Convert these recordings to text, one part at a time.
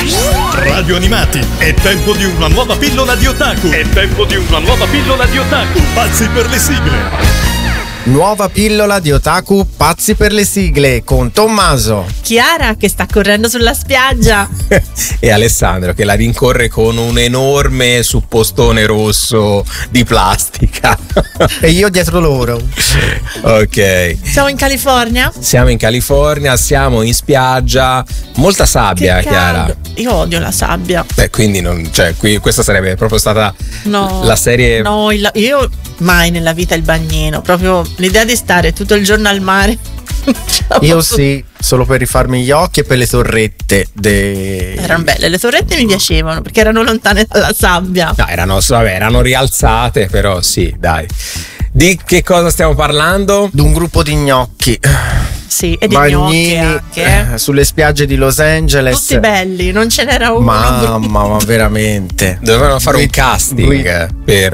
Radio Animati, è tempo di una nuova pillola di otaku. Pazzi per le sigle. Nuova pillola di otaku, pazzi per le sigle, con Tommaso, Chiara che sta correndo sulla spiaggia e Alessandro che la rincorre con un enorme suppostone rosso di plastica. e io dietro loro. Ok. Siamo in California? Siamo in California, siamo in spiaggia, molta sabbia, Che Chiara. caldo. Io odio la sabbia. Quindi qui questa sarebbe proprio stata la serie. No, io mai nella vita il bagnino, proprio l'idea di stare tutto il giorno al mare. Io sì, solo per rifarmi gli occhi e per le torrette. Erano belle, le torrette mi piacevano perché erano lontane dalla sabbia. No, erano rialzate, però sì, dai. Di che cosa stiamo parlando? Di un gruppo di gnocchi. Sì, e di gnocchi anche. Sulle spiagge di Los Angeles. Tutti belli, non ce n'era uno. Ma veramente. Dovevano fare un casting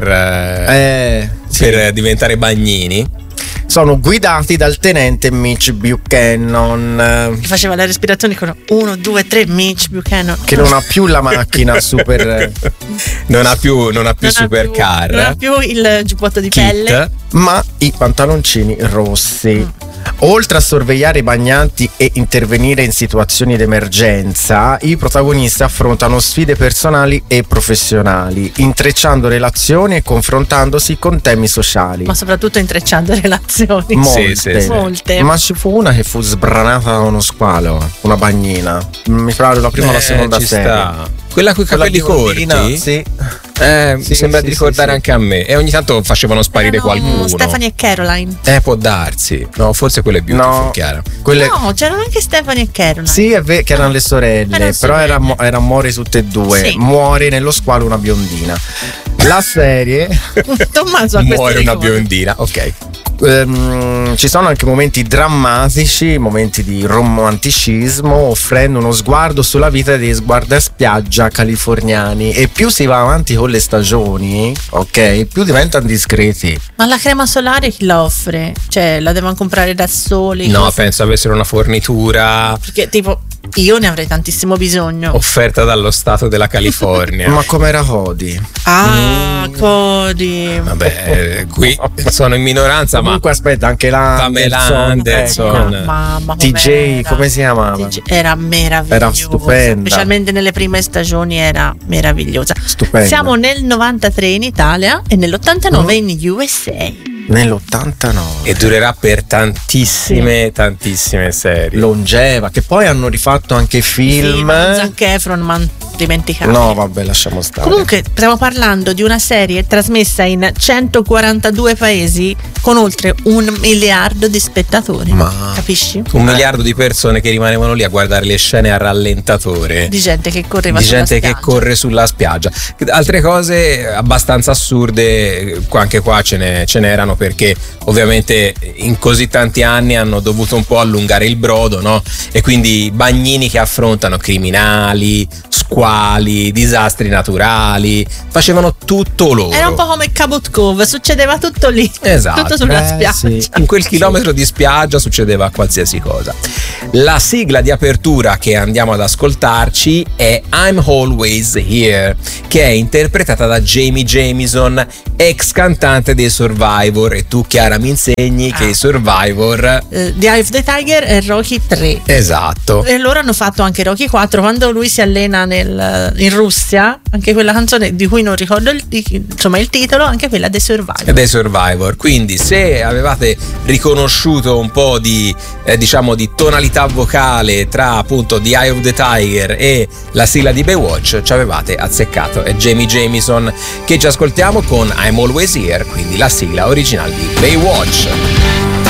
per diventare bagnini. Sono guidati dal tenente Mitch Buchanan, che faceva le respirazioni con 1, 2, 3 Mitch Buchanan, che non ha più la macchina super non ha più supercar, non ha più il giubbotto di pelle, ma i pantaloncini rossi. Oltre a sorvegliare i bagnanti e intervenire in situazioni d'emergenza, i protagonisti affrontano sfide personali e professionali, intrecciando relazioni e confrontandosi con temi sociali. Ma soprattutto intrecciando relazioni. Molte. Ma ci fu una che fu sbranata da uno squalo, una bagnina. Mi pare la prima o la seconda serie. Sta. Quella con i capelli corti? Sì. Mi sembra di ricordare anche a me. E ogni tanto facevano sparire qualcuno. Stephanie e Caroline. Può darsi. No, forse quello è Beautiful, Chiara. No, c'erano anche Stephanie e Caroline. Sì, è vero che erano le sorelle. Però era muore tutte e due. Sì. Muore nello squalo una biondina. La serie Tommaso muore una biondina, ok. Ci sono anche momenti drammatici, momenti di romanticismo, offrendo uno sguardo sulla vita dei guardaspiaggia californiani. E più si va avanti con le stagioni, ok, più diventano discreti. Ma la crema solare chi la offre? Cioè, la devono comprare da soli? No, penso avessero una fornitura. Perché tipo io ne avrei tantissimo bisogno. Offerta dallo stato della California. Ma com'era Cody? Cody. Vabbè, qui sono in minoranza. Comunque aspetta, anche Pamela Anderson. Mamma, TJ, come si chiamava? Era meravigliosa. Era stupenda. Specialmente nelle prime stagioni era meravigliosa. Stupenda. Siamo nel 93 in Italia e nell'89 in USA. Nell'89. E durerà per tantissime serie. Longeva, che poi hanno rifatto anche film. Zac Efron, ma dimenticate. No, vabbè, lasciamo stare. Comunque stiamo parlando di una serie trasmessa in 142 paesi con oltre 1 miliardo di spettatori. Capisci? 1 miliardo di persone che rimanevano lì a guardare le scene a rallentatore. Di gente che correva di sulla gente spiaggia. che corre sulla spiaggia. Altre cose abbastanza assurde, anche qua ce n'erano, perché ovviamente in così tanti anni hanno dovuto un po' allungare il brodo, no? E quindi bagnini che affrontano criminali, squali, disastri naturali, facevano tutto loro. Era un po' come Cabot Cove, succedeva tutto lì. Esatto. Tutto sulla spiaggia. Sì. In quel chilometro di spiaggia succedeva qualsiasi cosa. La sigla di apertura che andiamo ad ascoltarci è I'm Always Here, che è interpretata da Jamie Jamison, ex cantante dei Survivor. E tu, Chiara, mi insegni che i Survivor The Eye of the Tiger e Rocky 3. Esatto. E loro hanno fatto anche Rocky 4 quando lui si allena in Russia, anche quella canzone di cui non ricordo il titolo, anche quella dei Survivor. Quindi se avevate riconosciuto un po' di di tonalità vocale tra appunto The Eye of the Tiger e la sigla di Baywatch, ci avevate azzeccato. È Jamie Jamison che ci ascoltiamo con I'm Always Here, quindi la sigla originale di Baywatch.